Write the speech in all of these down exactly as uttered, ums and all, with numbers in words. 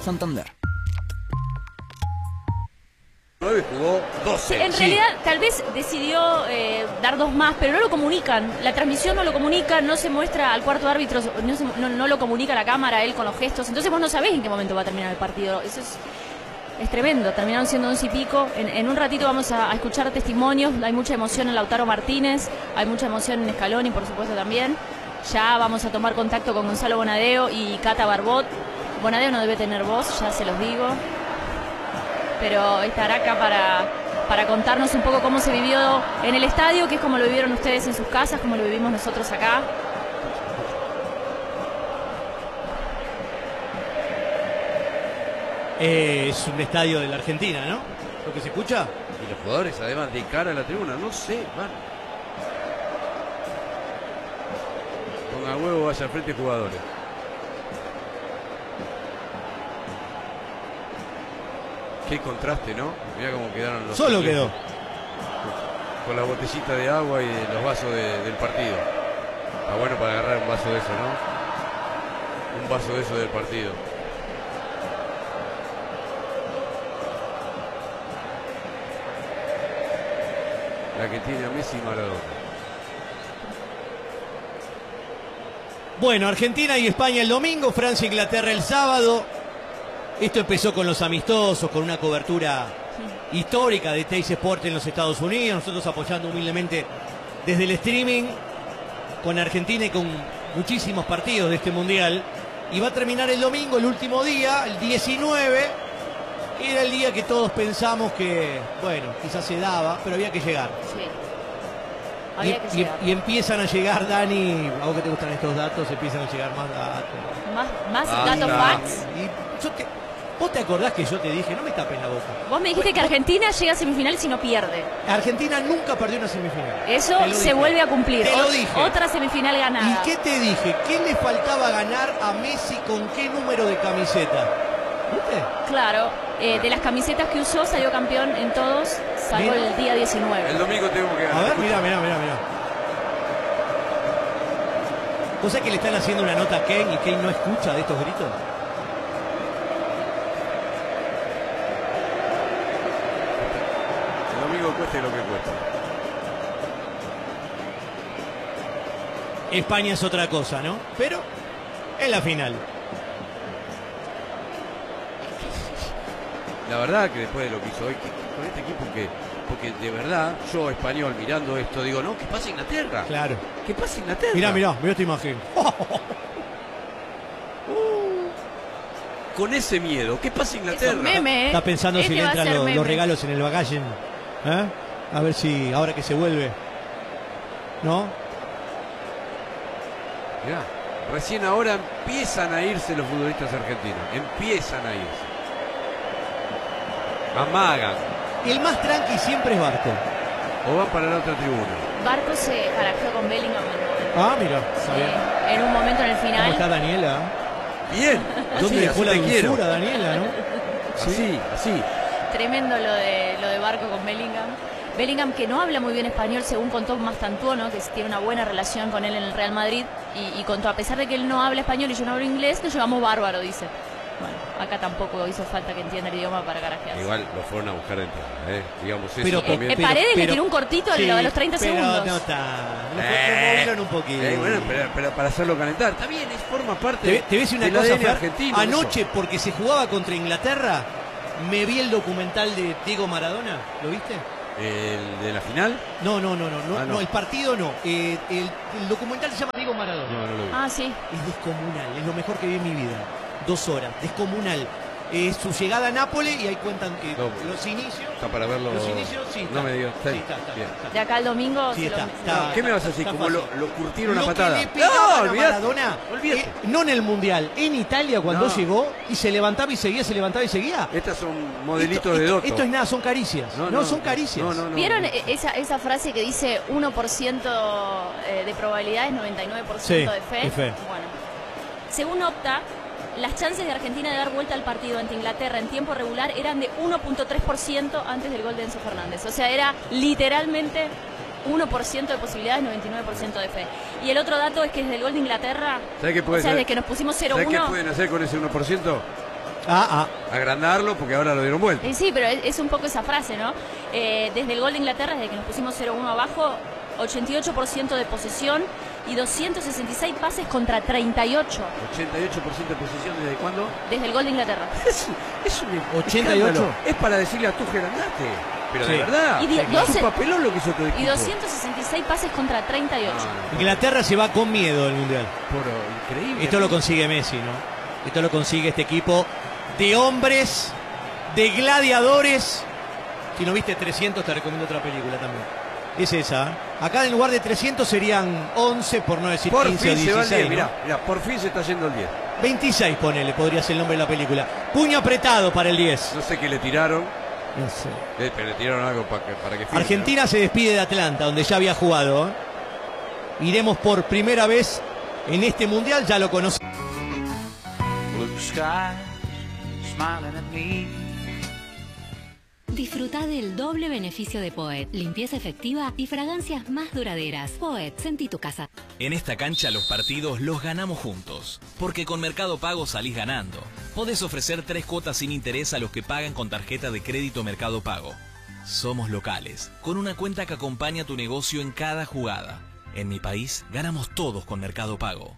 Santander. nueve jugó doce. En sí. realidad, tal vez decidió eh, dar dos más, pero no lo comunican. La transmisión no lo comunica, no se muestra al cuarto árbitro, no, se, no, no lo comunica la cámara, él con los gestos. Entonces vos no sabés en qué momento va a terminar el partido. Eso es, es tremendo. Terminaron siendo once y pico. En, en un ratito vamos a, a escuchar testimonios. Hay mucha emoción en Lautaro Martínez, hay mucha emoción en Scaloni, por supuesto, también. Ya vamos a tomar contacto con Gonzalo Bonadeo y Cata Barbot. Bonadeo no debe tener voz, ya se los digo. Pero estará acá para, para contarnos un poco cómo se vivió en el estadio, que es como lo vivieron ustedes en sus casas, como lo vivimos nosotros acá. Eh, es un estadio de la Argentina, ¿no? ¿Lo que se escucha? Y los jugadores, además, de cara a la tribuna, no sé, van. Ponga huevo, vaya al frente, jugadores. Qué contraste, ¿no? Mirá cómo quedaron los... Solo atletas. quedó. Con la botellita de agua y los vasos de, del partido. Está bueno para agarrar un vaso de eso, ¿no? Un vaso de eso del partido. La que tiene a Messi y Maradona. Bueno, Argentina y España el domingo, Francia e Inglaterra el sábado. Esto empezó con los amistosos, con una cobertura sí. histórica de Teis Sport en los Estados Unidos. Nosotros apoyando humildemente desde el streaming con Argentina y con muchísimos partidos de este mundial. Y va a terminar el domingo, el último día, el diecinueve. Era el día que todos pensamos que, bueno, quizás se daba, pero había que llegar. Sí. Había y, que y, llegar. y empiezan a llegar, Dani, a vos que te gustan estos datos, empiezan a llegar más datos. Más, más Ah, datos no. facts. Y yo te, vos te acordás que yo te dije, no me tapes la boca. Vos me dijiste que Argentina llega a semifinales y no pierde. Argentina nunca perdió una semifinal. Eso Te lo se dije. vuelve a cumplir. Te lo Ot- dije. Otra semifinal ganada. ¿Y qué te dije? ¿Qué le faltaba ganar a Messi con qué número de camiseta? ¿Viste? Claro, eh, de las camisetas que usó salió campeón en todos, salvo Mira. el día diecinueve. El domingo tengo que A ganar. ver, mirá, mirá, mirá, mirá. ¿Vos sabés que le están haciendo una nota a Ken y Ken no escucha de estos gritos? El domingo cueste lo que cueste. España es otra cosa, ¿no? Pero es la final. La verdad que después de lo que hizo hoy, que, con este equipo que, porque de verdad, yo español mirando esto, digo, no, que pase Inglaterra. Claro. Que pase Inglaterra. Mirá, mirá, mirá esta imagen. Con ese miedo, que pase Es Inglaterra. un meme, ¿eh? Está pensando Este si le va a entran ser los, meme. los regalos en el bagaje. ¿Eh? A ver si ahora que se vuelve. ¿No? Mirá, recién ahora empiezan a irse los futbolistas argentinos. Empiezan a irse. Amagan. El más tranqui siempre es Barco. O van para la otra tribuna. Barco se caracterizó con Bellingham en, Ah, mira, está bien. eh, en un momento en el ¿Cómo final. está Daniela? Bien. ¿Dónde Así, dejó así la te quiero. dulzura, Daniela, no? Así, así. Tremendo lo de lo de Barco con Bellingham. Bellingham, que no habla muy bien español, según contó Mastantuono, que tiene una buena relación con él en el Real Madrid, y, y contó, a pesar de que él no habla español y yo no hablo inglés, nos llevamos bárbaro, dice. Bueno, acá tampoco hizo falta que entienda el idioma para carajearse. Igual lo fueron a buscar de entrada, ¿eh? Digamos eso Pero- también. Eh, pero- Paredes le pero- tiró un cortito Sí, a los treinta pero segundos. no está. Lo, Eh, lo movieron un poquito. Eh, bueno, pero, pero para hacerlo calentar. Está bien, es forma parte Te, te ves una del cosa, A D N Fer? argentino. Anoche, eso. porque se jugaba contra Inglaterra, me vi el documental de Diego Maradona. ¿Lo viste? ¿El de la final? No, no, no, no, no, Ah, no. no, el partido no. Eh, el, el documental se llama Diego Maradona. No, no lo vi. Ah, sí. Es descomunal, es lo mejor que vi en mi vida. Dos horas, descomunal. Eh, su llegada a Nápoles y ahí cuentan eh, No. los inicios. Está para verlo. Los inicios, sí. No está. me digas. Sí, Sí, está, está, bien. está. De acá al domingo. Sí, se lo- está, se está. lo- ¿Qué me vas a decir? Está Como lo, fácil. lo curtieron Lo a patada. que le pegaban a olvidate, Maradona, olvídate. eh, no en el Mundial, en Italia cuando No. llegó y se levantaba y seguía, se levantaba y seguía. Estas son modelitos esto, de esto- Dotto. esto es nada, son caricias. No, son caricias. No, no, no. ¿Vieron e- esa, esa frase que dice uno por ciento eh, de probabilidades, noventa y nueve por ciento Sí, de fe? de fe. Bueno, según Opta, las chances de Argentina de dar vuelta al partido ante Inglaterra en tiempo regular eran de uno punto tres por ciento antes del gol de Enzo Fernández. O sea, era literalmente uno por ciento de posibilidades, noventa y nueve por ciento de fe. Y el otro dato es que desde el gol de Inglaterra, ¿Sabés qué o puede sea, ser? desde que nos pusimos cero ¿Sabés qué uno, pueden hacer con ese uno por ciento? Ah, ah. Agrandarlo porque ahora lo dieron vuelta. Eh, sí, pero es, es un poco esa frase, ¿no? Eh, desde el gol de Inglaterra, desde que nos pusimos cero uno abajo, ochenta y ocho por ciento de posesión y doscientos sesenta y seis pases contra treinta y ocho. ochenta y ocho por ciento de posesión, ¿desde cuándo? Desde el gol de Inglaterra. Es, es un ochenta y ocho. escándalo. Es para decirle a Tuchel, andate. Pero Sí. de verdad. Y die- es doce un papelón lo que hizo tu equipo. Y doscientos sesenta y seis pases contra treinta y ocho. Ah, no, Inglaterra se va con miedo del Mundial. pero increíble. Esto lo consigue Messi, ¿no? Esto lo consigue este equipo de hombres, de gladiadores. Si no viste trescientos, te recomiendo otra película también. Es esa. ¿eh? Acá en lugar de trescientos serían once, por no decir Por quince o fin se va el dieciséis. diez, ¿no? mirá, mirá, por fin se está yendo el diez. veintiséis, ponele, podría ser el nombre de la película. Puño apretado para el diez. No sé qué le tiraron, No sé. eh, pero le tiraron algo para que, para que firme, Argentina se despide de Atlanta, donde ya había jugado. ¿eh? Iremos por primera vez en este mundial, ya lo conocemos. Blue skies smiling at me. Disfruta del doble beneficio de Poet, limpieza efectiva y fragancias más duraderas. Poet, sentí tu casa. En esta cancha los partidos los ganamos juntos, porque con Mercado Pago salís ganando. Podés ofrecer tres cuotas sin interés a los que pagan con tarjeta de crédito Mercado Pago. Somos locales, con una cuenta que acompaña tu negocio en cada jugada. En mi país, ganamos todos con Mercado Pago.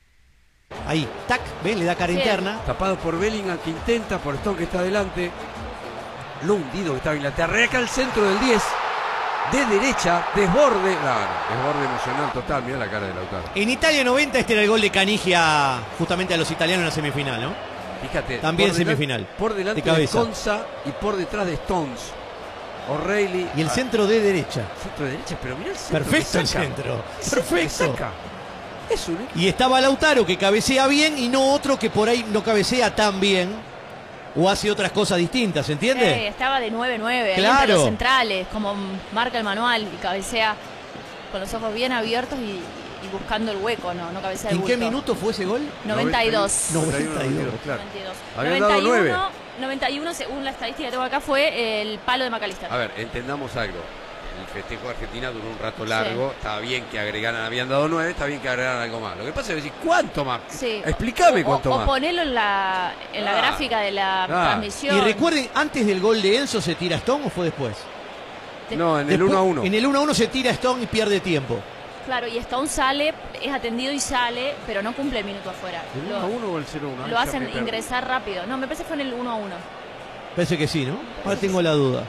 Ahí, tac, ¿ven? Le da cara Sí. interna. Tapado por Bellingham que intenta, por Stone que está adelante. Lo hundido que estaba Inglaterra. Y acá al centro del diez. De derecha, desborde. Claro, desborde emocional total. Mirá la cara de Lautaro. En Italia noventa este era el gol de Canigia justamente a los italianos en la semifinal, ¿no? Fíjate. También por delan- semifinal, Por delante de de, cabeza. Konsa y por detrás de Stones. O'Reilly. Y el Ah, centro de derecha. centro de derecha, pero mirá el centro. Perfecto que el saca. centro. El centro que Perfecto. saca. Es un... Y estaba Lautaro que cabecea bien y no otro que por ahí no cabecea tan bien o hace otras cosas distintas, Eh, ¿entiende? estaba de nueve nueve, ahí Claro. entre los centrales, como marca el manual, y cabecea con los ojos bien abiertos y, y buscando el hueco, no, no cabecea el ¿En qué bulto. minuto fue ese gol? noventa y dos. noventa y dos. noventa y dos, claro. noventa y dos. Habían dado nueve. noventa y uno, noventa y uno, según la estadística que tengo acá, fue el palo de McAllister. A ver, entendamos algo. El festejo de Argentina duró un rato largo. Estaba bien que agregaran, habían dado nueve, está bien que agregaran algo más. Lo que pasa es decir, ¿cuánto más? Sí. Explícame O- cuánto o, más. O ponerlo en la, en la Ah. gráfica de la Ah. transmisión. Y recuerden, antes del gol de Enzo se tira Stone o fue después. No, en el Después, uno a uno. En el uno a uno se tira Stone y pierde tiempo. Claro, y Stone sale, es atendido y sale, pero no cumple el minuto afuera. ¿El Lo- uno a uno o el cero a uno? Lo hacen ingresar rápido. No, me parece que fue en el uno a uno. Parece que sí, ¿no? Ahora tengo la duda.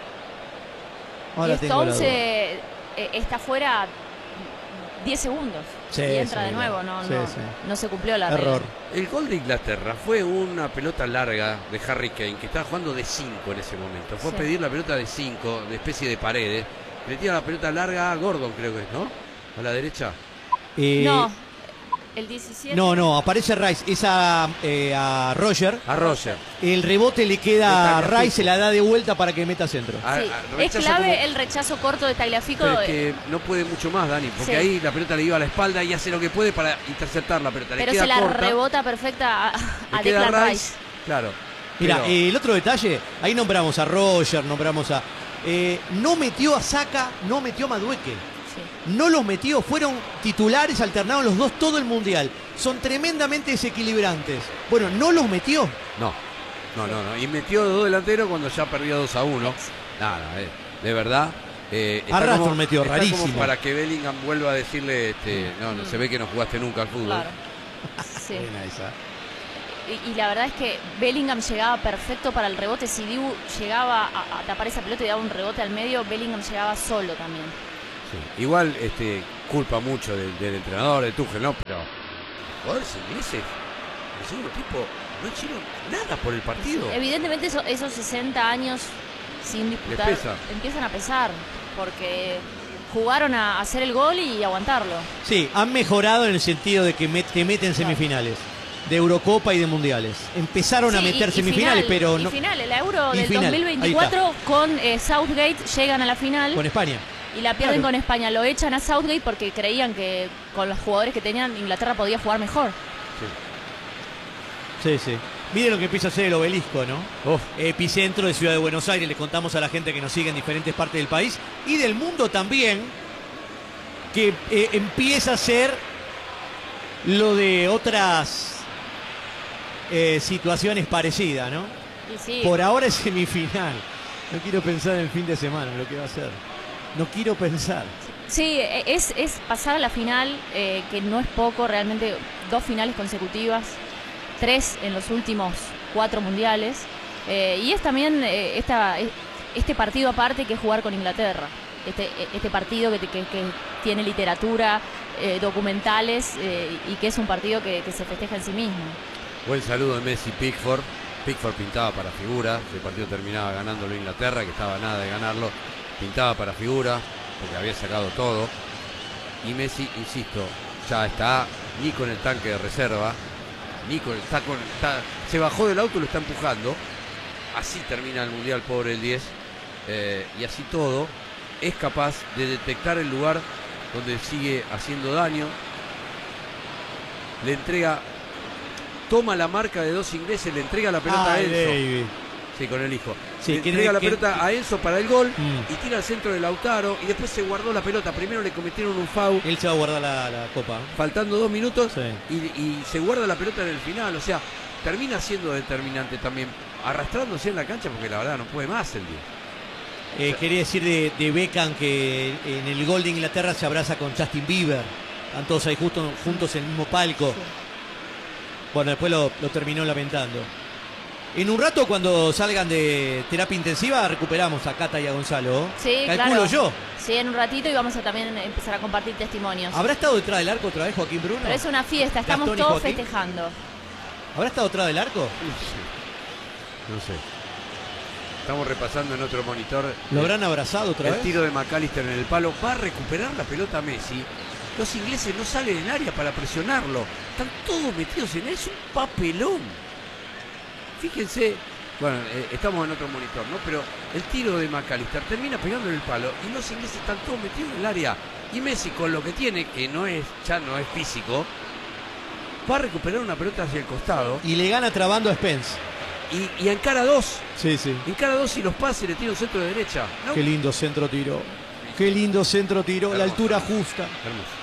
Ahora Y tengo la Stone duda. se, eh, está fuera diez segundos. Sí, y entra sí, de nuevo, claro. no, Sí, no, sí. no se cumplió la Error. regla. El gol de Inglaterra fue una pelota larga de Harry Kane, que estaba jugando de cinco en ese momento. Fue Sí. a pedir la pelota de cinco, de especie de paredes. Le tira la pelota larga a Gordon, creo que es, ¿no? A la derecha. Eh, No, el diecisiete. No, no, aparece Rice. Es a, eh, a Roger. A Roger. El rebote le queda a De Tagliafico. Rice, se la da de vuelta para que meta centro. A- Sí, a- es rechaza clave como- el rechazo corto de Tagliafico. Pero es que no puede mucho más, Dani, porque Sí. ahí la pelota le iba a la espalda y hace lo que puede para interceptar la pelota. pero le queda se la corta, rebota perfecta a, le a queda Declan Rice. Rice. Claro. Mira, pero- eh, el otro detalle, ahí nombramos a Roger, nombramos a... eh, no metió a Saka, no metió a Madueque. Sí. No los metió, fueron titulares, alternaron los dos todo el mundial. Son tremendamente desequilibrantes. Bueno, no los metió. No, no, no, no. Y metió dos delanteros cuando ya perdió dos a uno. Nada, eh, de verdad. Eh, A está Rashford como- metió, está rarísimo. como para que Bellingham vuelva a decirle, este, no, no, se ve que no jugaste nunca al fútbol. Claro. Sí. Buena esa. Y, y la verdad es que Bellingham llegaba perfecto para el rebote. Si Dibu llegaba a, a tapar esa pelota y daba un rebote al medio, Bellingham llegaba solo también. Sí. Igual, este, culpa mucho del, del entrenador, de Tuchel, ¿no? Pero jugadores ingleses, el segundo equipo, no hicieron nada por el partido. Evidentemente eso- esos sesenta años sin disputar Les pesa. empiezan a pesar, porque jugaron a hacer el gol y aguantarlo. Sí, han mejorado en el sentido de que met- te meten Claro. semifinales. De Eurocopa y de Mundiales. Empezaron a Sí, meter y- y semifinales, final, pero y no... final, el Euro Y del final, dos mil veinticuatro con eh, Southgate llegan a la final Con España. y la pierden claro. con España. Lo echan a Southgate porque creían que con los jugadores que tenían Inglaterra podía jugar mejor. Sí, sí. Miren lo que empieza a hacer el obelisco, ¿no? Oh, Epicentro de Ciudad de Buenos Aires. Les contamos a la gente que nos sigue en diferentes partes del país y del mundo también, que eh, empieza a ser lo de otras eh, situaciones parecidas, ¿no? Y sí. Por ahora es semifinal. No quiero pensar en el fin de semana, lo que va a ser. No quiero pensar. Sí, es, es pasar a la final, eh, que no es poco, realmente dos finales consecutivas, tres en los últimos cuatro mundiales, eh, y es también eh, esta, este partido aparte que es jugar con Inglaterra, este, este partido que, que, que tiene literatura, eh, documentales, eh, y que es un partido que, que se festeja en sí mismo. Buen saludo de Messi Pickford. Pickford pintaba para figura, el partido terminaba ganándolo Inglaterra, que estaba a nada de ganarlo, pintaba para figura, porque había sacado todo. Y Messi, insisto, ya está ni con el tanque de reserva, ni con, está con, está, se bajó del auto y lo está empujando. Así termina el Mundial, pobre el diez. Eh, y así todo, es capaz de detectar el lugar donde sigue haciendo daño. Le entrega, toma la marca de dos ingleses, le entrega la pelota Ay, a Enzo. David. Sí, con el hijo. Sí, le que- entrega la que- pelota que- a Enzo para el gol Mm. y tira al centro de Lautaro y después se guardó la pelota. Primero le cometieron un foul, Él se va a guardar la, la copa. faltando dos minutos, Sí. y, y se guarda la pelota en el final. O sea, termina siendo determinante también, arrastrándose en la cancha porque la verdad no puede más el diez. Eh, quería decir de, de Beckham que en el gol de Inglaterra se abraza con Justin Bieber. Están todos ahí justo, juntos en el mismo palco. Bueno, después lo, lo terminó lamentando. En un rato, cuando salgan de terapia intensiva, recuperamos a Cata y a Gonzalo. Sí, Calculo claro. yo. Sí, en un ratito, y vamos a también empezar a compartir testimonios. ¿Habrá estado detrás del arco otra vez Joaquín Bruno? Pero es una fiesta, estamos Gastón y todos Joaquín. festejando. ¿Habrá estado detrás del arco? No sé. Estamos repasando en otro monitor ¿Lo el, habrán abrazado otra el vez? tiro de McAllister en el palo. Va a recuperar la pelota Messi. Los ingleses no salen en área para presionarlo. Están todos metidos en eso. Un papelón. Fíjense. Bueno, eh, estamos en otro monitor, ¿no? Pero el tiro de McAllister termina pegando en el palo y los ingleses están todos metidos en el área. Y Messi, con lo que tiene, que no es, ya no es físico, va a recuperar una pelota hacia el costado Y le gana trabando a Spence. y, y encara dos. Sí, sí. Encara dos y los pasa y le tira un centro de derecha. ¿No? Qué lindo centro tiró. Qué lindo centro tiró. La Hermoso. altura justa. Hermoso,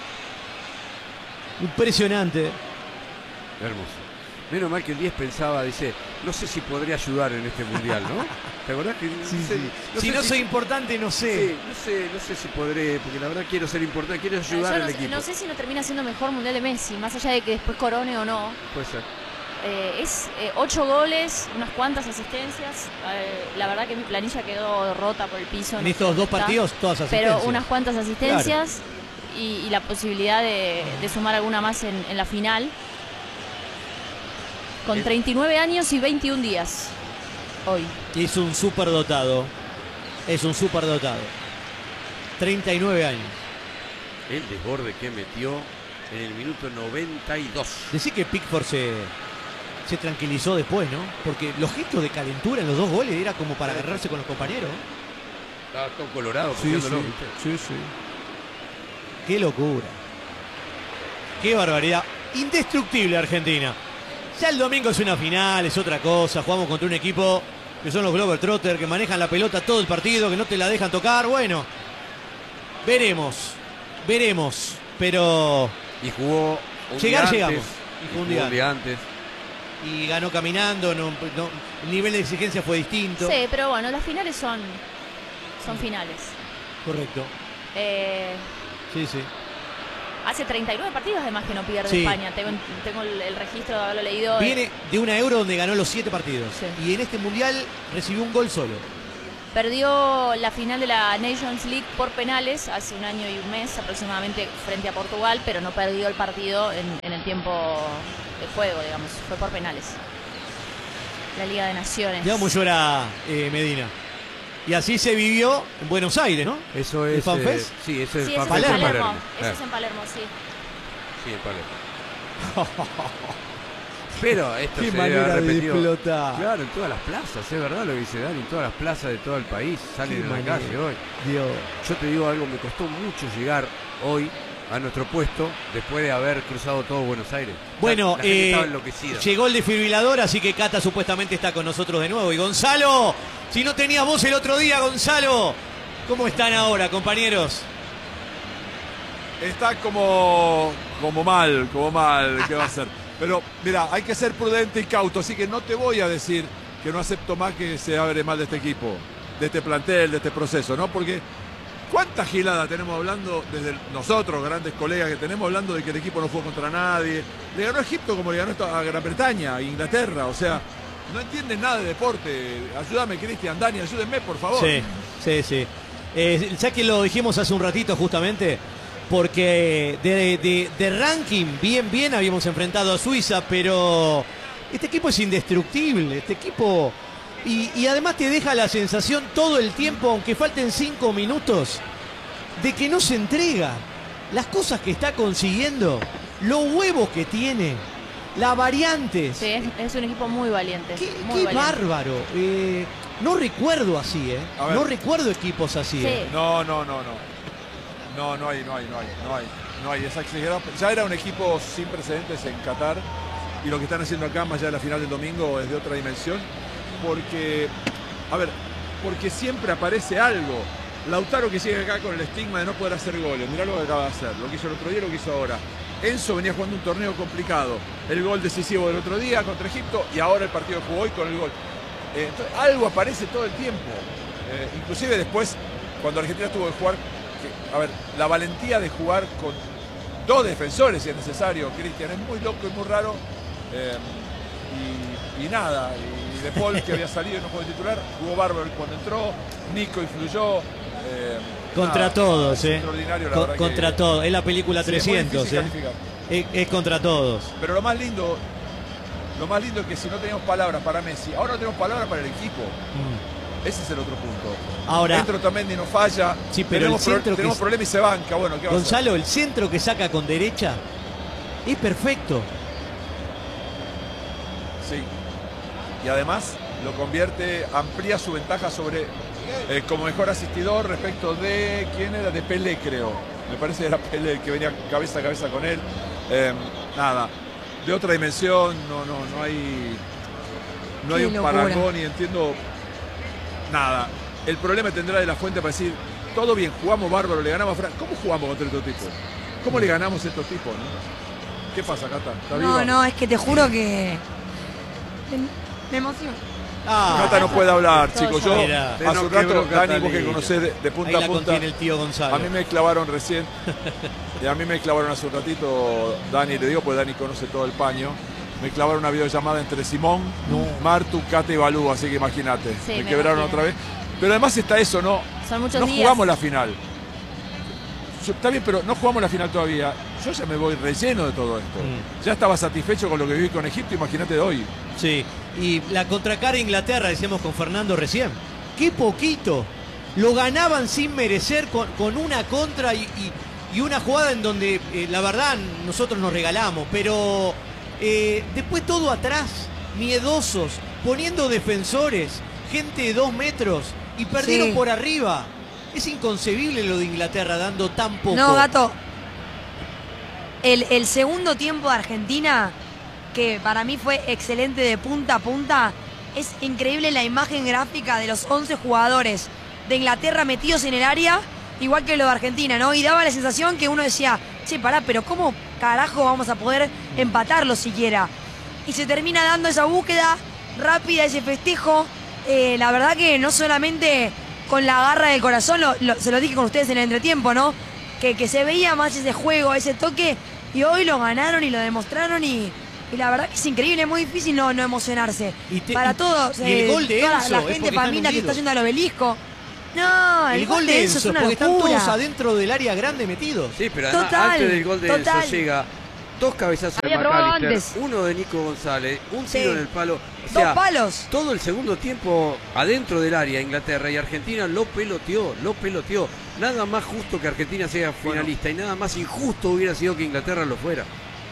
Impresionante. hermoso. Menos mal que el diez pensaba, dice, no sé si podría ayudar en este mundial, ¿no? ¿Te acordás que no sé, no si sé no si- soy importante, no sé. Sí, no sé, no sé si podré, porque la verdad quiero ser importante, quiero Yo ayudar no, al sé- equipo. no sé si no termina siendo mejor mundial de Messi, más allá de que después corone o no. Puede ser. Eh, es eh, ocho goles, unas cuantas asistencias. Eh, la verdad que mi planilla quedó rota por el piso. En no sé estos dónde dos está. partidos, todas asistencias. Pero unas cuantas asistencias y, y la posibilidad de, de sumar alguna más en, en la final. Con Eh. treinta y nueve años y veintiún días hoy. Es un superdotado. Es un superdotado. treinta y nueve años. El desborde que metió en el minuto noventa y dos. Decí que Pickford se, se tranquilizó después, ¿no? Porque los gestos de calentura en los dos goles era como para agarrarse con los compañeros. Estaba todo colorado, Sí, cogiéndolo, sí. ¿viste? Sí, sí. Qué locura. Qué barbaridad. Indestructible Argentina. Ya el domingo es una final, es otra cosa. Jugamos contra un equipo que son los Globetrotters, que manejan la pelota todo el partido, que no te la dejan tocar. Bueno, veremos. Veremos. Pero... Y jugó un Llegar, día llegamos. antes. Y Y jugó un jugó día un día antes. Y ganó caminando. No, no- el nivel de exigencia fue distinto. Sí, pero bueno, las finales son, son finales. Correcto. Eh, Sí, sí. hace treinta y nueve partidos además que no pierde Sí. España. Tengo, tengo el, el registro de haberlo leído. Viene de una Euro donde ganó los siete partidos. Sí. Y en este Mundial recibió un gol solo. Perdió la final de la Nations League por penales hace un año y un mes aproximadamente frente a Portugal, pero no perdió el partido en, en el tiempo de juego, digamos. Fue por penales. La Liga de Naciones. Digamos, yo era eh, Medina. Y así se vivió en Buenos Aires, ¿no? Eso ¿El es. FanFest? eh, sí, eso es Sí, el eso es FanFest en de Palermo. Palermo. Eso Claro. es en Palermo, sí. Sí, en Palermo. Pero esto Qué se manera debe haber de repetido. explotar. Claro, en todas las plazas, es verdad lo que dice Dani, en todas las plazas de todo el país salen Qué en la manera. calle hoy. Dios. Yo te digo algo, me costó mucho llegar hoy a nuestro puesto después de haber cruzado todo Buenos Aires. Bueno, la, la gente eh, estaba enloquecida. llegó el desfibrilador, así que Cata supuestamente está con nosotros de nuevo. Y Gonzalo, si no tenías voz el otro día, Gonzalo, ¿cómo están ahora, compañeros? Está como, como mal, como mal, ¿qué va a ser? Pero, mira, hay que ser prudente y cauto, así que no te voy a decir que no acepto más que se hable mal de este equipo, de este plantel, de este proceso, ¿no? Porque cuánta gilada tenemos hablando, desde nosotros, grandes colegas que tenemos, hablando de que el equipo no fue contra nadie. Le ganó a Egipto como le ganó a Gran Bretaña, a Inglaterra, o sea, no entienden nada de deporte. Ayúdame, Cristian, Dani, ayúdenme, por favor. Sí, sí, sí. Eh, ya que lo dijimos hace un ratito justamente, porque de, de, de ranking bien, bien habíamos enfrentado a Suiza, pero este equipo es indestructible, este equipo... Y, y además te deja la sensación todo el tiempo, aunque falten cinco minutos, de que no se entrega. Las cosas que está consiguiendo, los huevos que tiene, las variantes. Sí, es, es un equipo muy valiente. Qué, muy qué valiente. bárbaro. Eh, no recuerdo así, ¿eh? No recuerdo equipos así. Sí. ¿eh? No, no, no, no. No, no hay, no hay, no hay, no hay. No hay, es exagerado. Ya era un equipo sin precedentes en Qatar y lo que están haciendo acá, más allá de la final del domingo, es de otra dimensión. Porque, a ver, porque siempre aparece algo. Lautaro que sigue acá con el estigma de no poder hacer goles. Mirá lo que acaba de hacer, lo que hizo el otro día y lo que hizo ahora. Enzo venía jugando un torneo complicado. El gol decisivo del otro día contra Egipto y ahora el partido que jugó hoy con el gol. Eh, entonces, algo aparece todo el tiempo. Eh, inclusive después, cuando Argentina tuvo que jugar, que, a ver, la valentía de jugar con dos defensores si es necesario, Cristian, es muy loco y muy raro. Eh, y, y nada, y De Paul, que había salido y no jugó de titular, jugó bárbaro cuando entró, Nico influyó. Eh, contra nada, todos, es ¿eh? extraordinario, la Con, verdad contra que, todos. Es la película sí, es muy trescientos, difícil ¿eh? calificar. Es, es contra todos. Pero lo más lindo, lo más lindo es que si no teníamos palabras para Messi, ahora no tenemos palabras para el equipo. Mm. Ese es el otro punto. Ahora, Dentro también no falla. Sí, pero tenemos el centro pro, tenemos que... problemas y se banca. Bueno, ¿qué va Gonzalo, a hacer? el centro que saca con derecha es perfecto. Sí. Y además lo convierte, amplía su ventaja sobre eh, como mejor asistidor respecto de, ¿quién era? De Pelé, creo. Me parece que era Pelé el que venía cabeza a cabeza con él. Eh, nada, de otra dimensión, no, no, no hay, no hay un parangón y entiendo nada. El problema tendrá de la Fuente para decir, todo bien, jugamos bárbaro, le ganamos a Francia. ¿Cómo jugamos contra estos tipos? ¿Cómo le ganamos a estos tipos? ¿No? ¿Qué pasa, Cata? ¿Está No, viva? no, es que te juro que me emociono. Ah, Cata no puede hablar, chicos. Yo Mira, hace un rato, Dani, vos que conocés de, de punta ahí a la punta. contiene el tío Gonzalo. A mí me clavaron recién. Y a mí me clavaron hace un ratito, Dani, le digo, pues Dani conoce todo el paño. Me clavaron una videollamada entre Simón, no. Martu, Cata y Balú, así que imagínate. Sí, me, me quebraron imagino. otra vez. Pero además está eso, ¿no? Son muchos no días. jugamos la final. Yo, está bien, pero no jugamos la final todavía. Yo ya me voy relleno de todo esto. Mm. Ya estaba satisfecho con lo que viví con Egipto, imagínate de hoy. Sí, y la contracara a Inglaterra, decíamos con Fernando recién. Qué poquito. Lo ganaban sin merecer con, con una contra y, y, y una jugada en donde, eh, la verdad, nosotros nos regalamos. Pero eh, después todo atrás, miedosos, poniendo defensores, gente de dos metros y perdieron Sí. por arriba. Es inconcebible lo de Inglaterra dando tan poco. No, Gato. El, el segundo tiempo de Argentina, que para mí fue excelente de punta a punta, es increíble la imagen gráfica de los once jugadores de Inglaterra metidos en el área, igual que lo de Argentina, ¿no? Y daba la sensación que uno decía, che, pará, pero ¿cómo carajo vamos a poder empatarlo siquiera? Y se termina dando esa búsqueda rápida, ese festejo. Eh, la verdad que no solamente con la garra del corazón, lo, lo, se lo dije con ustedes en el entretiempo, ¿no? Que, que se veía más ese juego, ese toque, y hoy lo ganaron y lo demostraron y, y la verdad que es increíble, es muy difícil no, no emocionarse. Y te, para y, todos, y el eh, gol de toda Enzo, la es gente porque pamina están que está hundidos. yendo al obelisco. No, el, El gol de Enzo es una porque están locura. todos adentro del área grande metidos. Sí, pero además, Total, antes del gol de total. Enzo llega dos cabezazos Había de probado McAllister, antes. uno de Nico González, un Sí. tiro en el palo. O Dos sea, palos. todo el segundo tiempo adentro del área, Inglaterra y Argentina lo peloteó, lo peloteó. Nada más justo que Argentina sea finalista y nada más injusto hubiera sido que Inglaterra lo fuera.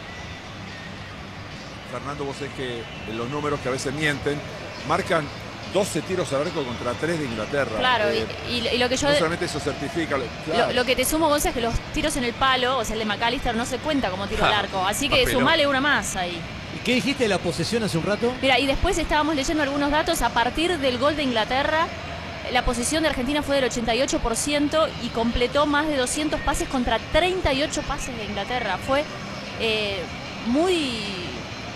Fernando, vos sabés que los números que a veces mienten, marcan doce tiros al arco contra tres de Inglaterra. Claro, Eh, y, y- y lo que yo... no solamente eso certifica... Claro. Lo, lo que te sumo, Gonza, es que los tiros en el palo, o sea, el de McAllister no se cuenta como tiro al arco. Así que Papelón. sumale una más ahí. ¿Y qué dijiste de la posesión hace un rato? Mira, y después estábamos leyendo algunos datos. A partir del gol de Inglaterra, la posesión de Argentina fue del ochenta y ocho por ciento y completó más de doscientos pases contra treinta y ocho pases de Inglaterra. Fue eh, muy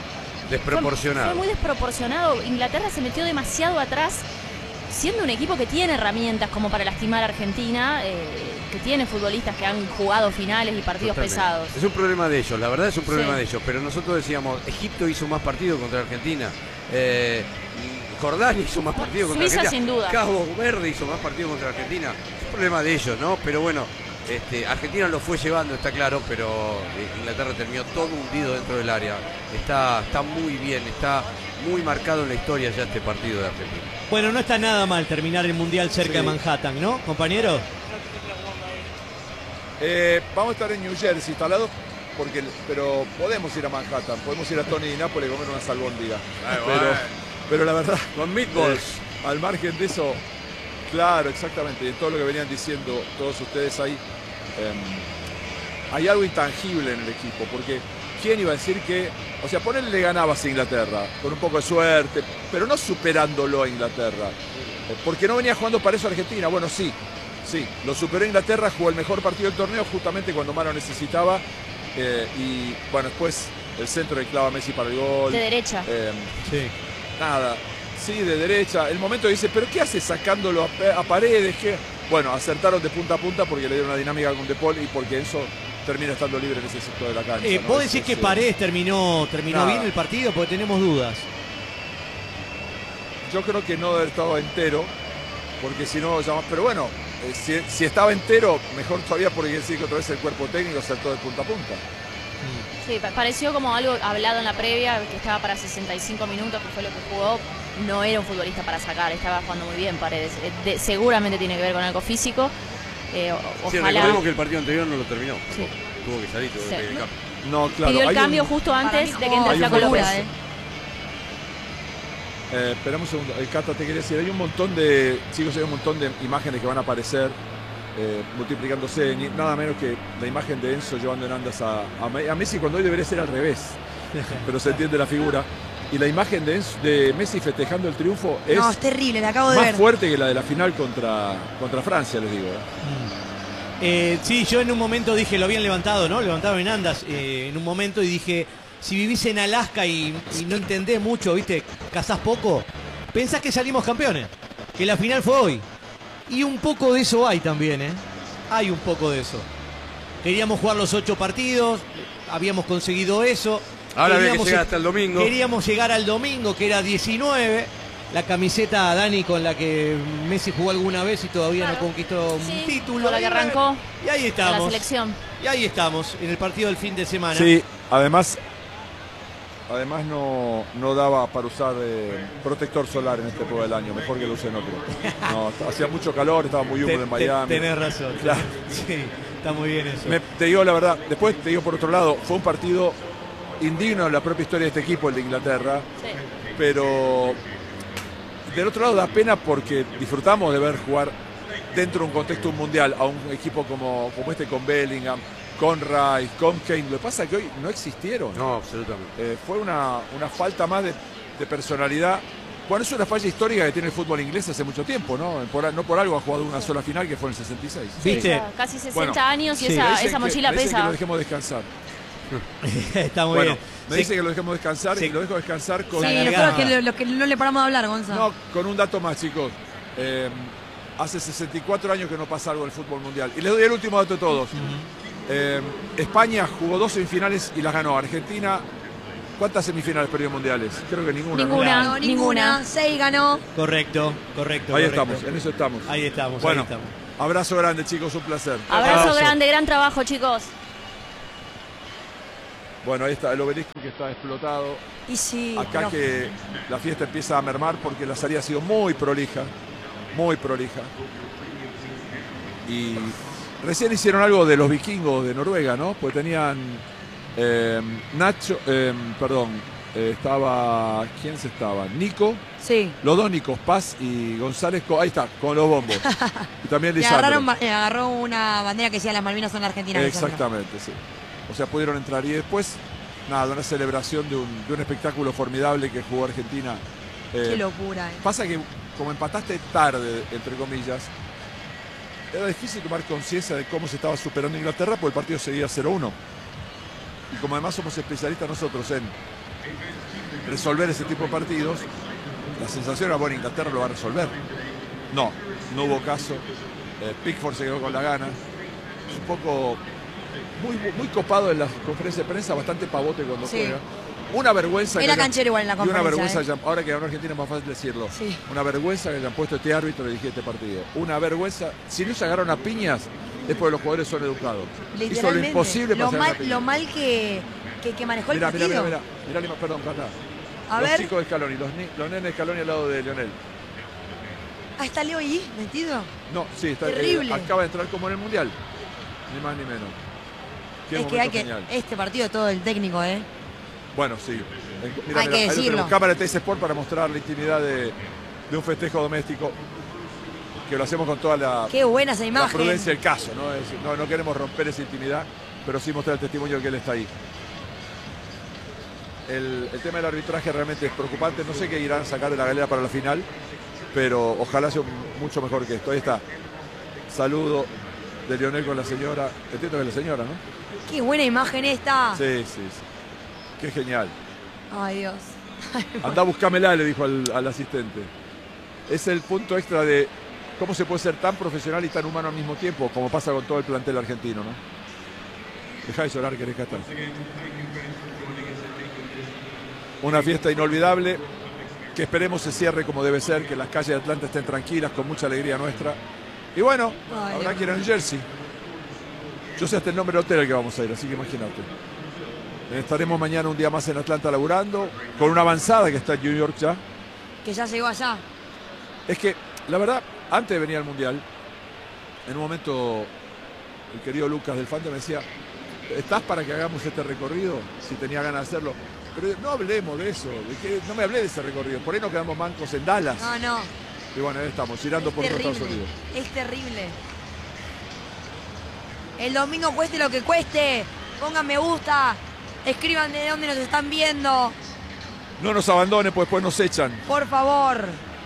desproporcionado. Fue, fue muy desproporcionado. Inglaterra se metió demasiado atrás, siendo un equipo que tiene herramientas como para lastimar a Argentina, eh, que tiene futbolistas que han jugado finales y partidos Totalmente. pesados. Es un problema de ellos, la verdad es un problema Sí. de ellos, pero nosotros decíamos, Egipto hizo más partidos contra Argentina, eh, Jordania hizo más partidos contra Suiza, Argentina, sin duda. Cabo Verde hizo más partidos contra Argentina, es un problema de ellos, ¿no? Pero bueno, este, Argentina lo fue llevando, está claro, pero eh, Inglaterra terminó todo hundido dentro del área, está, está muy bien, está muy marcado en la historia ya este partido de Argentina. Bueno, no está nada mal terminar el Mundial cerca Sí. de Manhattan, ¿no, compañeros? Eh, vamos a estar en New Jersey instalados, porque, pero podemos ir a Manhattan, podemos ir a Tony y Nápoles a comer unas albóndigas. Ay, Pero, bueno. pero la verdad, Con meatballs. eh, al margen de eso, claro, exactamente, y todo lo que venían diciendo todos ustedes ahí, eh, hay algo intangible en el equipo, porque ¿quién iba a decir que, o sea, ponele le ganabas a Inglaterra, con un poco de suerte, pero no superándolo a Inglaterra, eh, porque no venía jugando para eso Argentina? Bueno, sí, sí, lo superó Inglaterra, jugó el mejor partido del torneo justamente cuando más lo necesitaba, eh, y bueno, después el centro le clava a Messi para el gol. De derecha. Eh, Sí. nada, sí, de derecha. El momento dice, ¿pero qué hace sacándolo a, a Paredes? ¿Qué? Bueno, acertaron de punta a punta porque le dieron una dinámica con De Paul y porque Enzo termina estando libre en ese sector de la cancha. Eh, ¿no? ¿Vos Eso decís que sí. Paredes terminó, terminó Nada. bien el partido? Porque tenemos dudas. Yo creo que no debe haber estado entero, porque si no, llama- pero bueno, eh, si, si estaba entero, mejor todavía porque decir que otra vez el cuerpo técnico acertó de punta a punta. Sí, pa- pareció como algo hablado en la previa, que estaba para sesenta y cinco minutos, que fue lo que jugó. No era un futbolista para sacar, estaba jugando muy bien Paredes. Eh, de- seguramente tiene que ver con algo físico. Eh, o- Sí, ojalá. recordemos que el partido anterior no lo terminó. Sí. Tuvo que salir, tuvo que Sí. pedir el cambio. No, claro. Pidió el hay cambio un- justo Para antes mí de que jugó- entre hay un Flaco López. locura, eh. Eh, esperamos un segundo. El Cata te quería decir, hay un montón de, chicos, hay un montón de imágenes que van a aparecer eh, multiplicándose, ni- nada menos que la imagen de Enzo llevando en andas a, a, Me- a Messi cuando hoy debería ser al revés, pero se entiende la figura. Y la imagen de, Enzo- de Messi festejando el triunfo es No, es terrible, la acabo de más ver. fuerte que la de la final contra, contra Francia, les digo. ¿eh? Eh, sí, yo en un momento dije, lo habían levantado, ¿no? Levantaron en andas eh, en un momento y dije, si vivís en Alaska y, y no entendés mucho, ¿viste? Cazás poco, pensás que salimos campeones, que la final fue hoy. Y un poco de eso hay también, ¿eh? Hay un poco de eso. Queríamos jugar los ocho partidos, habíamos conseguido eso. Ahora había que Queríamos- llegar hasta el domingo. Queríamos llegar al domingo, que era diecinueve. La camiseta, Dani, con la que Messi jugó alguna vez y todavía Claro. no conquistó un Sí, título. con la que Y bueno, arrancó Y ahí a la estamos. selección. Y ahí estamos, en el partido del fin de semana. Sí, además, además no, no daba para usar eh, protector solar en este época del año, mejor que lo usen otro. No, hacía mucho calor, estaba muy Te- húmedo en te- Miami. tenés razón. Claro. Sí, está muy bien eso. Me- te digo la verdad, después te digo por otro lado, fue un partido indigno de la propia historia de este equipo, el de Inglaterra, Sí. pero del otro lado da pena porque disfrutamos de ver jugar dentro de un contexto mundial a un equipo como, como este con Bellingham, con Rice, con Kane. Lo que pasa es que hoy no existieron. No, absolutamente. Eh, fue una, una falta más de, de personalidad. Bueno, es una falla histórica que tiene el fútbol inglés hace mucho tiempo, ¿no? Por, no por algo ha jugado una sola final que fue en el sesenta y seis. ¿Viste? Ya casi sesenta Bueno, años y sí. esa, Me dicen esa que- mochila me dicen que pesa. lo dejemos descansar. Está muy Bueno, bien. me Sí, dice que lo dejemos descansar Sí. y lo dejo descansar con, La Sí, garganta. nosotros que lo, lo que no le paramos de hablar, Gonzalo. no, con un dato más, chicos. Eh, hace sesenta y cuatro años que no pasa algo en el fútbol mundial. Y les doy el último dato de todos. Eh, España jugó dos semifinales y las ganó. Argentina, ¿cuántas semifinales perdió en mundiales? Creo que ninguna. ¿no? Ninguna. No, ninguna. ninguna. Seis ganó. Correcto, correcto. Ahí correcto. estamos, en eso estamos. Ahí estamos, Bueno, ahí estamos. abrazo grande, chicos, un placer. Abrazo Abrazo. grande, gran trabajo, chicos. Bueno, ahí está el obelisco que está explotado. Y sí. Acá pero- que la fiesta empieza a mermar porque la salida ha sido muy prolija, muy prolija. Y recién hicieron algo de los vikingos de Noruega, ¿no? Pues tenían eh, Nacho, eh, perdón, eh, estaba, ¿quién se estaba? Nico, Sí. los dos Nicos, Paz y González, con- ahí está, con los bombos. Y también Le Lisandro. agarraron, ba- le agarró una bandera que decía las Malvinas son argentinas. Lisandro. Exactamente, sí. O sea, pudieron entrar y después, nada, una celebración de un, de un espectáculo formidable que jugó Argentina. Eh, Qué locura, eh. Pasa que como empataste tarde, entre comillas, era difícil tomar conciencia de cómo se estaba superando Inglaterra porque el partido seguía cero uno. Y como además somos especialistas nosotros en resolver ese tipo de partidos, la sensación era, bueno, Inglaterra lo va a resolver. No, no hubo caso. Eh, Pickford se quedó con la gana. Un poco muy, muy copado en las conferencias de prensa, bastante pavote cuando Sí. juega. Una vergüenza. Era que canchero igual en la y una conferencia, vergüenza, ¿eh? que hayan- ahora que ganó Argentina es más fácil decirlo. Sí. Una vergüenza que hayan puesto este árbitro y dirigir este partido. Una vergüenza. Si no se agarraron a piñas, es porque los jugadores son educados. Hizo lo Literalmente. imposible lo para mal, sacar a piñas. lo mal que, que, que manejó Mirá, el mirá, partido. mirá, mirá, mirá, perdón, Cata. A los ver. chicos de Scaloni, los, ni- los nenes de Scaloni al lado de Lionel. Ah, está Leo ahí, metido. No, sí, está, eh, Terrible. acaba de entrar como en el Mundial. Ni más ni menos. Qué Es que hay momento que. genial. Este partido todo el técnico, ¿eh? Bueno, sí. Mira, Hay mira, que ahí lo decirlo. tenemos. Cámara de T S Sport para mostrar la intimidad de, de un festejo doméstico. Que lo hacemos con toda la, Qué buena esa la imagen. prudencia del caso. ¿no? Es- no, no queremos romper esa intimidad, pero sí mostrar el testimonio de que él está ahí. El, el tema del arbitraje realmente es preocupante. No sé qué irán a sacar de la galera para la final, pero ojalá sea un- mucho mejor que esto. Ahí está. Saludo de Lionel con la señora. Entiendo que es la señora, ¿no? Qué buena imagen esta. Sí, sí, sí. Qué genial. Ay, Dios. Andá, buscámela, le dijo al, al asistente. Es el punto extra de cómo se puede ser tan profesional y tan humano al mismo tiempo, como pasa con todo el plantel argentino, ¿no? Dejá de llorar, querés Catar. Una fiesta inolvidable, que esperemos se cierre como debe ser, que las calles de Atlanta estén tranquilas, con mucha alegría nuestra. Y bueno, Ay, habrá Dios. que ir a New Jersey. Yo sé hasta el nombre del hotel al que vamos a ir, así que imagínate. Estaremos mañana un día más en Atlanta laburando, con una avanzada que está en New York ya. Que ya llegó allá. Es que, la verdad, antes de venir al Mundial, en un momento el querido Lucas del Fante me decía, ¿estás para que hagamos este recorrido? Si tenía ganas de hacerlo. Pero no hablemos de eso, de que no me hablé de ese recorrido. Por ahí nos quedamos mancos en Dallas. No, no. Y bueno, ahí estamos, girando Es por todo Estados terrible. Unidos. Es terrible. El domingo cueste lo que cueste. Pongan me gusta. Escriban de dónde nos están viendo. No nos abandonen, pues después nos echan. Por favor.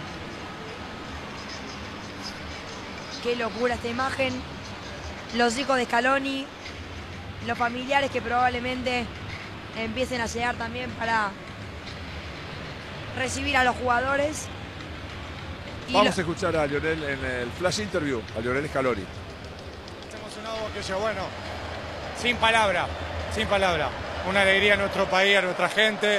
Qué locura esta imagen. Los hijos de Scaloni. Los familiares que probablemente empiecen a llegar también para recibir a los jugadores. Y Vamos lo- a escuchar a Lionel en el flash interview, a Lionel Scaloni. Estoy emocionado porque yo, bueno, sin palabra, sin palabra. Una alegría a nuestro país, a nuestra gente.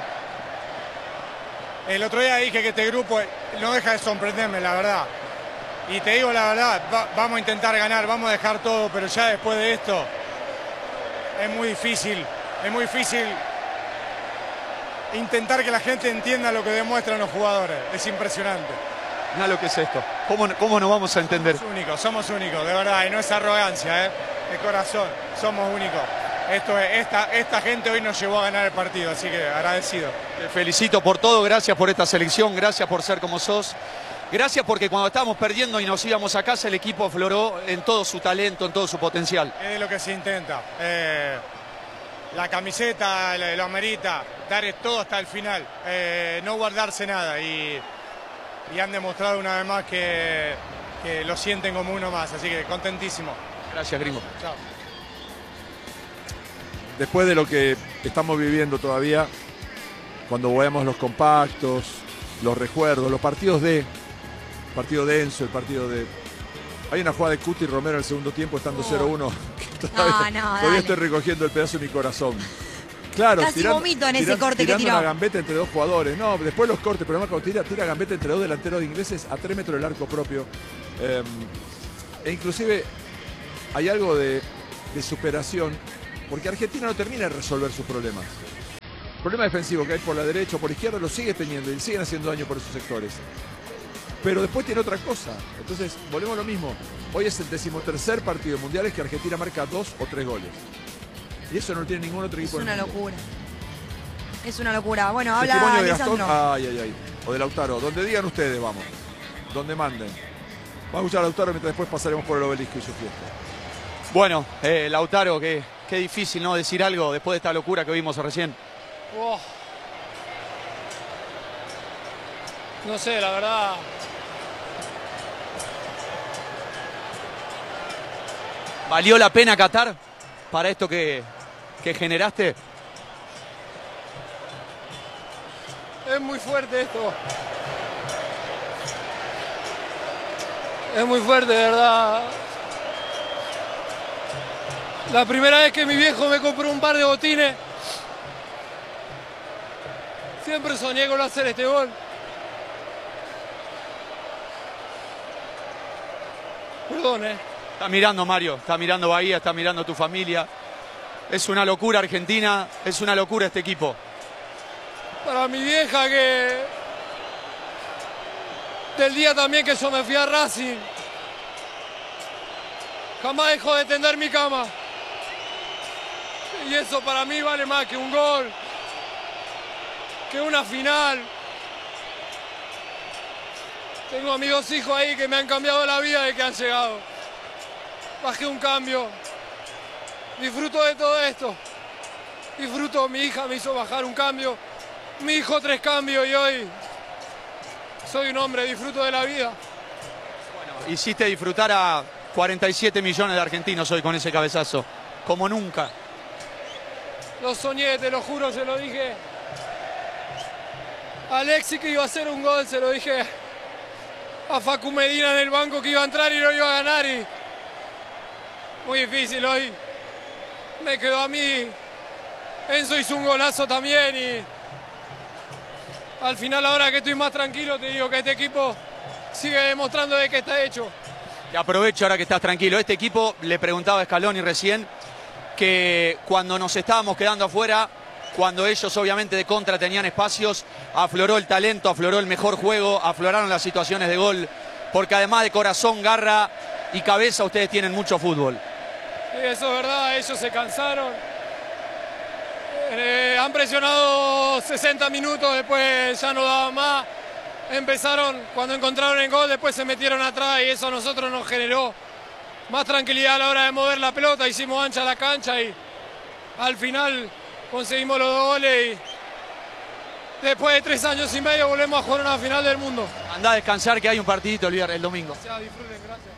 El otro día dije que este grupo no deja de sorprenderme, la verdad. Y te digo la verdad, va- vamos a intentar ganar, vamos a dejar todo, pero ya después de esto es muy difícil, es muy difícil intentar que la gente entienda lo que demuestran los jugadores. Es impresionante. Nada lo que es esto. ¿Cómo, cómo nos vamos a entender? Somos únicos, somos únicos, de verdad, y no es arrogancia, ¿eh? De corazón, somos únicos. Esto es, esta, esta gente hoy nos llevó a ganar el partido, así que agradecido. Te felicito por todo, gracias por esta selección, gracias por ser como sos. Gracias porque cuando estábamos perdiendo y nos íbamos a casa, el equipo afloró en todo su talento, en todo su potencial. Es lo que se intenta. Eh, la camiseta lo, lo amerita, dar todo hasta el final, eh, no guardarse nada. Y, y han demostrado una vez más que, que lo sienten como uno más, así que contentísimo. Gracias, gringo. Chao. Después de lo que estamos viviendo todavía, cuando veamos los compactos, los recuerdos, los partidos de, partido denso, el partido de... Hay una jugada de Cuti Romero en el segundo tiempo, estando cero uno, que todavía, no, todavía dale. estoy recogiendo el pedazo de mi corazón. Claro, Casi vomito en ese corte que tirando tiró. una gambeta entre dos jugadores. No, después los cortes, pero además cuando tira, tira gambeta entre dos delanteros de ingleses a tres metros del arco propio. Eh, e inclusive hay algo de, de superación, porque Argentina no termina de resolver sus problemas. El problema defensivo que hay por la derecha o por la izquierda lo sigue teniendo y siguen haciendo daño por esos sectores. Pero después tiene otra cosa. Entonces, volvemos a lo mismo. Hoy es el decimotercer partido de mundiales que Argentina marca dos o tres goles. Y eso no lo tiene ningún otro Es equipo. una del mundo. locura. Es una locura. Bueno, habla Testimonio de Gastón. Alessandro. Ay, ay, ay. O de Lautaro. Donde digan ustedes, vamos. Donde manden. Vamos a escuchar a Lautaro mientras después pasaremos por el obelisco y su fiesta. Bueno, eh, Lautaro, qué, qué difícil, ¿no? Decir algo después de esta locura que vimos recién. Oh. No sé, la verdad. ¿Valió la pena Qatar para esto que, que generaste? Es muy fuerte esto. Es muy fuerte, de verdad. La primera vez que mi viejo me compró un par de botines, siempre soñé con hacer este gol. Perdón, eh. Está mirando Mario, está mirando Bahía, está mirando tu familia. Es una locura Argentina, es una locura este equipo. Para mi vieja que... Del día también que yo me fui a Racing. Jamás dejó de tender mi cama. Y eso para mí vale más que un gol, que una final. Tengo a mis dos hijos ahí que me han cambiado la vida de que han llegado. Bajé un cambio. Disfruto de todo esto. Disfruto, mi hija me hizo bajar un cambio. Mi hijo tres cambios y hoy soy un hombre, disfruto de la vida. Bueno, hiciste disfrutar a cuarenta y siete millones de argentinos hoy con ese cabezazo, como nunca. Lo soñé, te lo juro, se lo dije a Alexis que iba a hacer un gol, se lo dije a Facu Medina en el banco que iba a entrar y no iba a ganar. Y muy difícil hoy. Me quedó a mí. Enzo hizo un golazo también y al final, ahora que estoy más tranquilo, te digo que este equipo sigue demostrando de que está hecho. Y aprovecho ahora que estás tranquilo. Este equipo, le preguntaba a Scaloni recién, que cuando nos estábamos quedando afuera, cuando ellos obviamente de contra tenían espacios, afloró el talento, afloró el mejor juego, afloraron las situaciones de gol, porque además de corazón, garra y cabeza, ustedes tienen mucho fútbol. Sí, eso es verdad, ellos se cansaron. Eh, han presionado sesenta minutos, después ya no daban más. Empezaron, cuando encontraron el gol, después se metieron atrás y eso a nosotros nos generó más tranquilidad a la hora de mover la pelota. Hicimos ancha la cancha y al final conseguimos los dos goles y después de tres años y medio volvemos a jugar una final del mundo. Andá a descansar que hay un partidito el viernes, el domingo. Gracias, disfruten, gracias.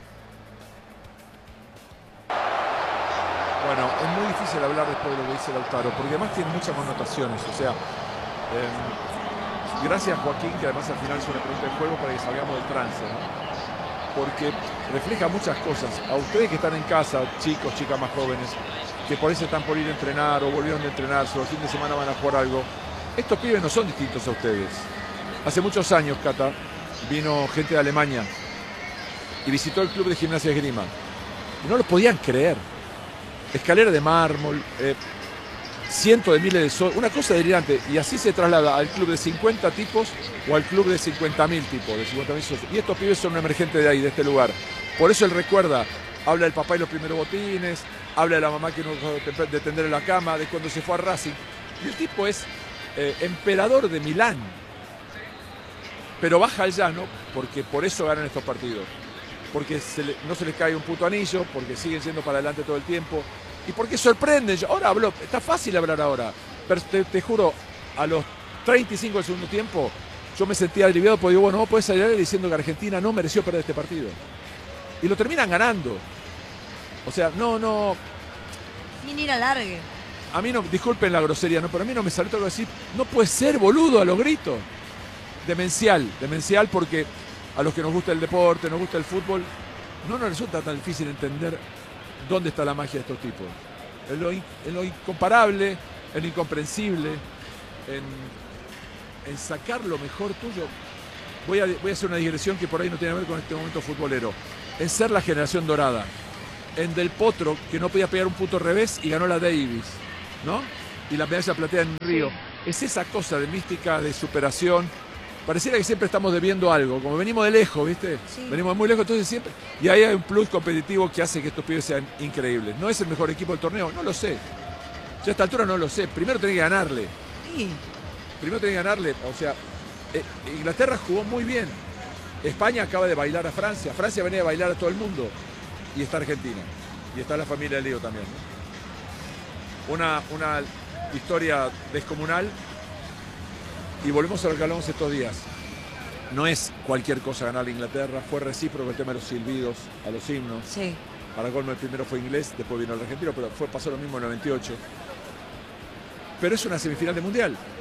Bueno, es muy difícil hablar después de lo que dice Lautaro, porque además tiene muchas connotaciones. O sea, eh, gracias Joaquín, que además al final es una pregunta de juego para que salgamos del trance, ¿no? Porque refleja muchas cosas. A ustedes que están en casa, chicos, chicas más jóvenes, que por ahí se están por ir a entrenar o volvieron de entrenar, o el fin de semana van a jugar algo, estos pibes no son distintos a ustedes. Hace muchos años, Cata, vino gente de Alemania y visitó el club de gimnasia de esgrima. Y no lo podían creer. Escalera de mármol, eh, cientos de miles de sol, una cosa delirante. Y así se traslada al club de cincuenta tipos o al club de cincuenta mil tipos, de cincuenta mil socios. Y estos pibes son un emergente de ahí, de este lugar. Por eso él recuerda, habla del papá y los primeros botines, habla de la mamá que no dejó de tenderle la cama, de cuando se fue a Racing. Y el tipo es eh, emperador de Milán. Pero baja al llano, porque por eso ganan estos partidos. Porque se le, no se les cae un puto anillo, porque siguen yendo para adelante todo el tiempo y porque sorprenden. Ahora hablo, está fácil hablar ahora, pero te, te juro, a los treinta y cinco del segundo tiempo yo me sentía aliviado porque digo, bueno, no puedes salir diciendo que Argentina no mereció perder este partido y lo terminan ganando. O sea, no, no, sin ir a largue. A mí no, disculpen la grosería, no, pero a mí no me salió todo decir, no puede ser, boludo, a los gritos. Demencial, demencial porque a los que nos gusta el deporte, nos gusta el fútbol, no nos resulta tan difícil entender dónde está la magia de estos tipos. En lo, in, en lo incomparable, en lo incomprensible, en, en sacar lo mejor tuyo. Voy a, voy a hacer una digresión que por ahí no tiene que ver con este momento futbolero. En ser la generación dorada. En Del Potro, que no podía pegar un puto revés y ganó la Davis, ¿no? Y la medalla platea en Río. Es esa cosa de mística, de superación. Pareciera que siempre estamos debiendo algo, como venimos de lejos, ¿viste? Sí. Venimos muy lejos, entonces siempre... Y ahí hay un plus competitivo que hace que estos pibes sean increíbles. ¿No es el mejor equipo del torneo? No lo sé. Yo a esta altura no lo sé. Primero tenés que ganarle. Sí. Primero tenés que ganarle. O sea, eh, Inglaterra jugó muy bien. España acaba de bailar a Francia. Francia venía a bailar a todo el mundo. Y está Argentina. Y está la familia de Leo también, ¿no? Una, una historia descomunal. Y volvemos a lo que hablamos estos días. No es cualquier cosa ganar a Inglaterra. Fue recíproco el tema de los silbidos a los himnos. Sí. Para colmo el primero fue inglés, después vino el argentino, pero fue, pasó lo mismo en el noventa y ocho. Pero es una semifinal de mundial.